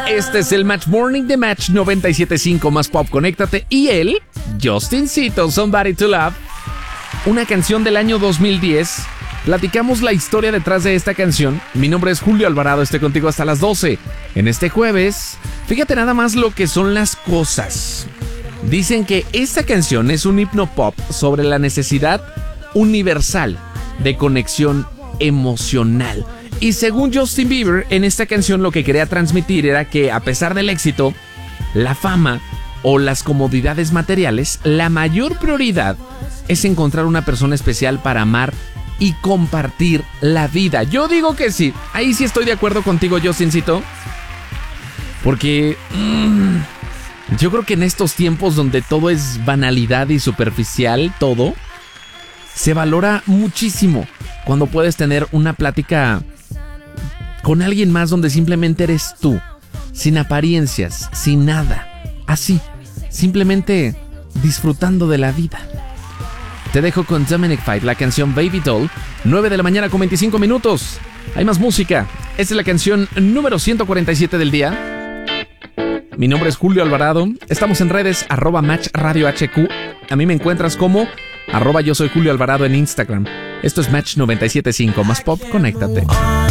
Este es el Match Morning de Match 97.5 más Pop. Conéctate. Y él, Justincito, Somebody to Love. Una canción del año 2010. Platicamos la historia detrás de esta canción. Mi nombre es Julio Alvarado, estoy contigo hasta las 12. En este jueves, fíjate nada más lo que son las cosas. Dicen que esta canción es un hipnopop sobre la necesidad universal de conexión emocional. Y según Justin Bieber, en esta canción lo que quería transmitir era que a pesar del éxito, la fama o las comodidades materiales, la mayor prioridad es encontrar una persona especial para amar y compartir la vida. Yo digo que sí, ahí sí estoy de acuerdo contigo, Justincito. Porque yo creo que en estos tiempos donde todo es banalidad y superficial, todo se valora muchísimo cuando puedes tener una plática con alguien más donde simplemente eres tú, sin apariencias, sin nada, así, simplemente disfrutando de la vida. Te dejo con Dominic Fike, la canción Baby Doll, 9 de la mañana con 25 minutos. Hay más música. Esta es la canción número 147 del día. Mi nombre es Julio Alvarado. Estamos en redes @MatchRadioHQ. A mí me encuentras como @Yo soy Julio Alvarado en Instagram. Esto es Match 97.5 más Pop. Conéctate.